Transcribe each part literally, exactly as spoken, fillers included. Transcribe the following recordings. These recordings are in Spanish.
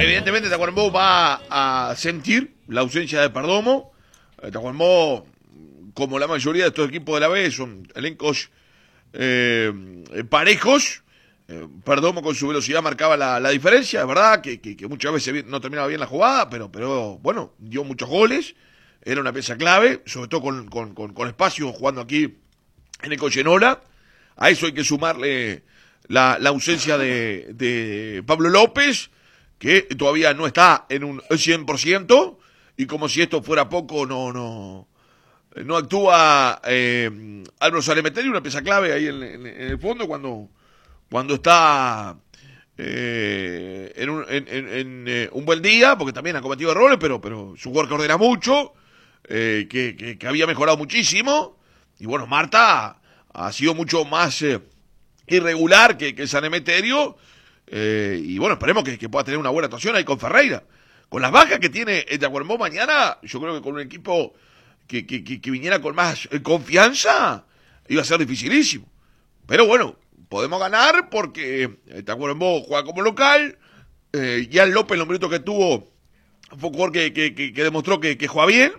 evidentemente Tacuarembó va a sentir la ausencia de Perdomo. Tacuarembó, como la mayoría de estos equipos de la B, son elencos eh, parejos. Eh, Perdomo con su velocidad marcaba la, la diferencia, es verdad que, que, que muchas veces no terminaba bien la jugada, pero, pero bueno, dio muchos goles, era una pieza clave, sobre todo con, con, con, con espacio jugando aquí en el Cochenola. A eso hay que sumarle la, la ausencia de, de Pablo López, que todavía no está en un cien por ciento, y como si esto fuera poco, no no no actúa eh, Álvaro Sanemeterio, una pieza clave ahí en, en, en el fondo, cuando, cuando está eh, en, un, en, en, en eh, un buen día, porque también ha cometido errores, pero, pero su jugador que ordena mucho, eh, que, que, que había mejorado muchísimo, y bueno, Marta ha sido mucho más eh, irregular que, que Sanemeterio, eh, y bueno, esperemos que, que pueda tener una buena actuación ahí con Ferreira. Con las bajas que tiene el Tacuarembó mañana, yo creo que con un equipo que, que, que, que viniera con más eh, confianza, iba a ser dificilísimo. Pero bueno, podemos ganar porque el Tacuarembó juega como local, eh, ya el López en los minutos que tuvo fue un jugador que, que, que, que demostró que, que juega bien,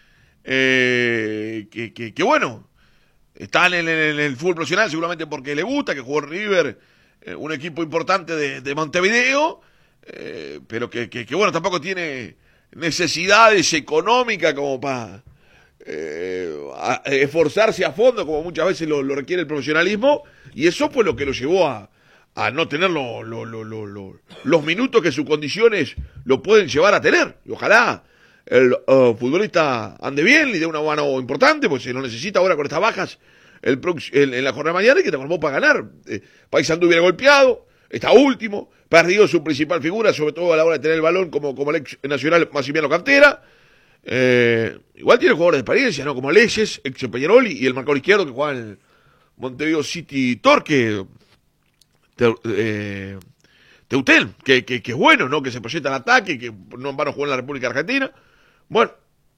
eh, que, que, que bueno, está en el, en el fútbol profesional seguramente porque le gusta, que jugó River, eh, un equipo importante de, de Montevideo, eh, pero que, que, que bueno, tampoco tiene necesidades económicas como para eh, a, esforzarse a fondo, como muchas veces lo, lo requiere el profesionalismo, y eso fue lo que lo llevó a, a no tener lo, lo, lo, lo, lo, los minutos que sus condiciones lo pueden llevar a tener. Y ojalá el uh, futbolista ande bien y dé una mano importante, pues se lo necesita ahora con estas bajas el, el, en la jornada de mañana, y que te formó para ganar. Eh, Paysandú hubiera golpeado, está último, perdió su principal figura, sobre todo a la hora de tener el balón, como, como el ex nacional Maximiano Cantera. Eh, igual tiene jugadores de experiencia, ¿no? Como Leyes, ex Peñarol, y el marcador izquierdo que juega en el Montevideo City Torque, te, eh, Teutel, que, que, que es bueno, ¿no? Que se proyecta en ataque, que no van a jugar en la República Argentina. Bueno,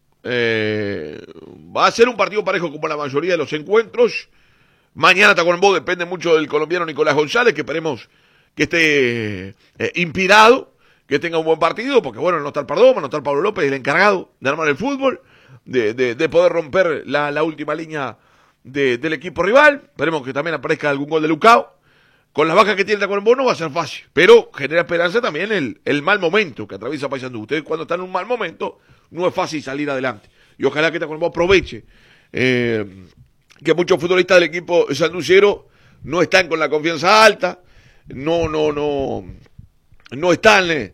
eh, va a ser un partido parejo como la mayoría de los encuentros. Mañana Tacuarembó depende mucho del colombiano Nicolás González, que esperemos que esté eh, inspirado, que tenga un buen partido, porque bueno, no está el Perdomo, no está el Pablo López, el encargado de armar el fútbol, de, de, de poder romper la, la última línea de, del equipo rival. Esperemos que también aparezca algún gol de Lucao. Con las bajas que tiene Tacuarembó no va a ser fácil, pero genera esperanza también el, el mal momento que atraviesa Paysandú. Ustedes cuando están en un mal momento no es fácil salir adelante, y ojalá que Tacuarembó aproveche eh, que muchos futbolistas del equipo sanducero no están con la confianza alta, no no no no están eh,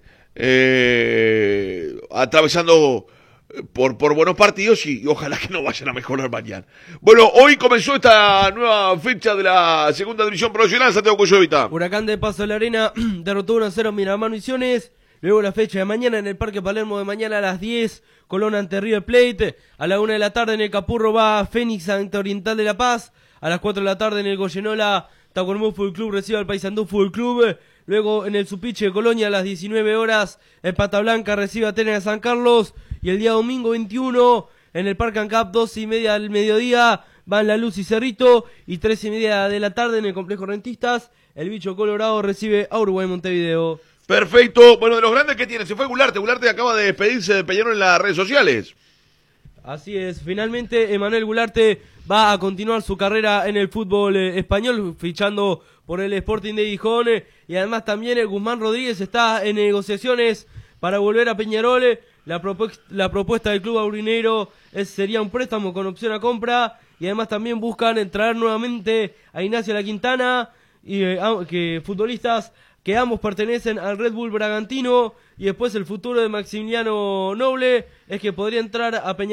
eh, atravesando por, por buenos partidos, y, y ojalá que no vayan a mejorar mañana. Bueno, hoy comenzó esta nueva fecha de la segunda división profesional. Santiago Cuyovita. Huracán de Paso de la Arena derrotó uno a cero Miramar Misiones. Luego la fecha de mañana en el Parque Palermo, de mañana a las diez, Colón ante River Plate. A la una de la tarde en el Capurro va Fénix ante Oriental de La Paz. A las cuatro de la tarde en el Goyenola, Tacuarembó Fútbol Club recibe al Paysandú Fútbol Club. Luego en el Supiche de Colonia a las diecinueve horas, el Pata Blanca recibe a Atenas de San Carlos. Y el día domingo veintiuno, en el Parque Ancap, doce y media del mediodía, van La Luz y Cerrito. Y tres y media de la tarde en el Complejo Rentistas, el Bicho Colorado recibe a Uruguay Montevideo. Perfecto. Bueno, de los grandes que tiene, se fue Gularte. Gularte acaba de despedirse de Peñarol en las redes sociales. Así es, finalmente Emanuel Gularte va a continuar su carrera en el fútbol eh, español, fichando por el Sporting de Gijón, eh, y además también el Guzmán Rodríguez está en negociaciones para volver a Peñarol. La, propu- la propuesta del club aurinegro es, sería un préstamo con opción a compra, y además también buscan traer nuevamente a Ignacio La Quintana, y eh, que futbolistas que ambos pertenecen al Red Bull Bragantino, y después el futuro de Maximiliano Noble es que podría entrar a Peñarol